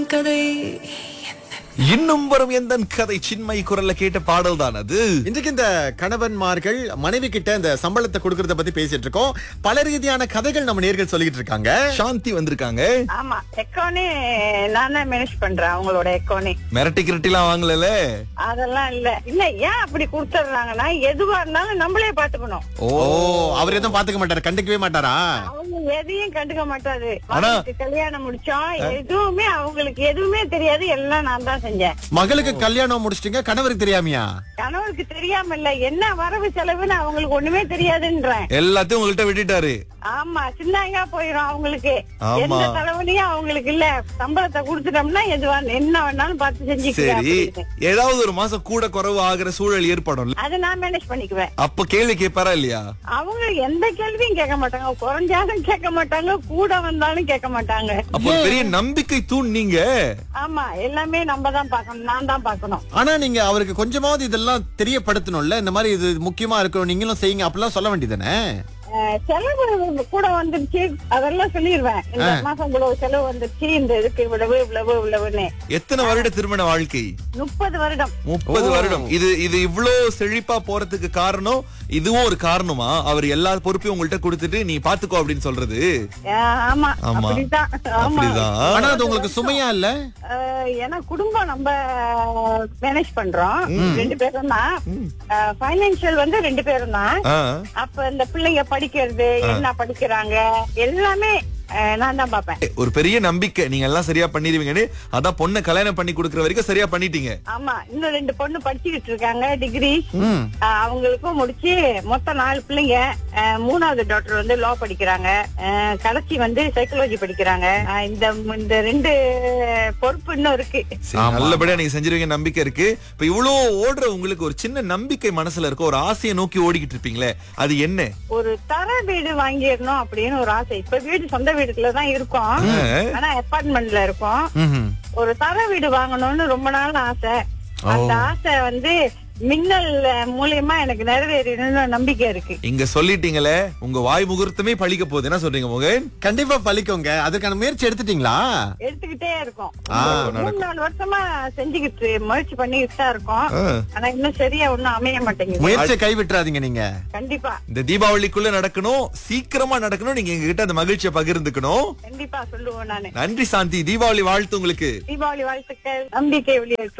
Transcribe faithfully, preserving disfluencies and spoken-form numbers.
கதை இன்னும் வரும் எந்த கதை சின்மை குரல்ல கேட்ட பாடல் தான் அது. இன்றைக்கு இந்த கணவன்மார்கள் மனைவி கிட்ட இந்த சம்பளத்தை கொடுக்கறத பத்தி பேசிட்டு இருக்கோம். பல ரீதியான கதைகள் நம்ம நேர்கள் சொல்லிட்டு இருக்காங்க. சாந்தி வந்திருக்காங்க. ஆமா, எக்கோனே நான் தான் மேனேஜ் பண்றேன். அவங்களோட எக்கோனே மிரட்டி கிரட்டிலாம் வாங்கல. அதெல்லாம் இல்ல இல்ல ஏன் அப்படி கொடுத்துடுறாங்கன்னா, எதுவா இருந்தாலும் நம்மளே பாத்துக்கணும். ஓ, ஓ, அவர் எதுவும் பாத்துக்க மாட்டாரு, கண்டுக்கவே மாட்டாரா? அவங்க எதையும் கண்டுக்க மாட்டாரு. ஆனா- மகளுக்கு கல்யாணம் முடிச்சோம், எதுவுமே அவங்களுக்கு எதுவுமே தெரியாது. எல்லாம் நான் தான் செஞ்சேன். மகளுக்கு கல்யாணம் முடிச்சிட்டீங்க, கணவருக்கு தெரியாமையா? கணவருக்கு தெரியாம இல்ல, என்ன வரவு செலவுன்னு அவங்களுக்கு ஒண்ணுமே தெரியாதுன்றேன். எல்லாத்தையும் உங்கள்கிட்ட விட்டுட்டாரு. ஆமா, சின்னங்க போயிரும் அவங்களுக்கு. ஆமா. எந்த செலவுலயும் அவங்களுக்கு இல்ல. சம்பளத்தை கொடுத்துட்டோம்னா எதுவா என்ன வேணாலும் பார்த்து சரி, செஞ்சுக்கிறேன். ஏதாவது ஒரு மாசம் கூட குறைவு ஆகிற சூழல் ஏற்படும். அதை நான் மேனேஜ் பண்ணிக்குவேன். அப்ப கேள்வி கேட்பாரா இல்லையா? அவங்க எந்த கேள்வியும் கேட்க மாட்டாங்க. குறைஞ்சாலும் கேட்க மாட்டாங்க, கூட வந்தாலும் கேட்க மாட்டாங்க. அப்ப ஒரு பெரிய நம்பிக்கை தூண் நீங்க. ஆமா, எல்லாமே நம்ம தான் பாக்கணும், நான் தான் பாக்கணும். ஆனா நீங்க அவருக்கு கொஞ்சமாவது இதெல்லாம் தெரியப்படுத்தணும்ல. இந்த மாதிரி இது முக்கியமா இருக்கணும், நீங்களும் செய்யுங்க அப்படிலாம் சொல்ல வேண்டியதானே? அஹ், செலவு கூட வந்துருச்சு, அதெல்லாம் சொல்லிடுவேன். இந்த மாசம் இவ்வளவு செலவு வந்துருச்சு, இந்த இதுக்கு இவ்வளவு இவ்வளவு இவ்வளவுன்னு. எத்தனை வருட திருமண வாழ்க்கை? முப்பது வருடம். முப்பது வருடம். இது இது இவ்வளவு செழிப்பா போறதுக்கு காரணம் இதுவும் ஒரு காரணமா? அவர் எல்லா பொறுப்பையும் உங்கள்கிட்ட கொடுத்துட்டு நீ பாத்துக்கோ அப்படின்னு சொல்றது. அஹ், ஆமா, ஆமா. அப்படிதான். ஆமா. அப்படிதான். ஆனா அது உங்களுக்கு சுமையா இல்ல? அஹ், ஏன்னா குடும்பம் நம்ம மேனேஜ் பண்றோம், ரெண்டு பேரும் தான். பைனான்சியல் வந்து ரெண்டு பேரும் தான். ஆ. அப்ப இந்த பிள்ளைங்க படிக்கிறது, என்ன படிக்கிறாங்க, எல்லாமே அஹ், நான் தான் பாப்பேன். ஒரு பெரிய நம்பிக்கை நீங்க எல்லாம் சரியா பண்ணிடுவீங்கன்னு. அதான் பொண்ணை கல்யாணம் பண்ணி கொடுக்கற வரைக்கும் சரியா பண்ணிட்டீங்க. ஆமா, இன்னும் ரெண்டு பொண்ணு படிச்சுக்கிட்டு இருக்காங்க, டிகிரி. ம். அவங்களுக்கும் முடிச்சு மொத்தம் நாலு பிள்ளைங்க. அஹ், மூணாவது டாக்டர் வந்து லா படிக்கிறாங்க. அஹ், கடைசி வந்து சைக்காலஜி படிக்கிறாங்க. அஹ், இந்த இந்த ரெண்டு பொறுப்பு இன்னும் இருக்கு. சரி, நல்லபடியா நீங்க செஞ்சிருவீங்க நம்பிக்கை இருக்கு. இப்ப இவ்வளவு ஓடுற உங்களுக்கு ஒரு சின்ன நம்பிக்கை மனசுல இருக்க, ஒரு ஆசையை நோக்கி ஓடிக்கிட்டு இருப்பீங்களே, அது என்ன? ஒரு தர வீடு வாங்கிடணும் அப்படின்னு ஒரு ஆசை. இப்ப வீடு சொந்த வீடுக்குள்ள தான் இருக்கோம், ஆனா அபார்ட்மெண்ட்ல இருக்கோம். ம்ஹும். ஒரு தர வீடு வாங்கணும்னு ரொம்ப நாள் ஆசை. அந்த ஆசை வந்து மின்னல் மூலியமா எனக்கு நிறைவேறணும்னு நம்பிக்கை இருக்கு. இங்க சொல்லிட்டீங்களே, உங்க வாய் முகூர்த்தமே பழிக்க போகுது. என்ன சொல்றீங்க மோகன்? கண்டிப்பா பழிக்குங்க. அதுக்கான முயற்சி எடுத்துட்டீங்களா? எடுத்துக்கிட்டே இருக்கோம். ஆ, மூணு நாலு வருஷமா செஞ்சுக்கிட்டு முயற்சி பண்ணிக்கிட்டு தான் இருக்கோம். ஆ. ஆனா இன்னும் சரியா ஒண்ணும் அமைய மாட்டேங்குது. முயற்சியை கைவிட்டுறாதீங்க நீங்க. கண்டிப்பா இந்த தீபாவளிக்குள்ள நடக்கணும், சீக்கிரமா நடக்கணும். நீங்க எங்க கிட்ட அந்த மகிழ்ச்சியை பகிர்ந்துக்கணும். கண்டிப்பா சொல்லுவோம் நானு. நன்றி சாந்தி. தீபாவளி வாழ்த்து உங்களுக்கு. தீபாவளி வாழ்த்துக்கள். நம்பிக்கை ஒளியேற்றும்.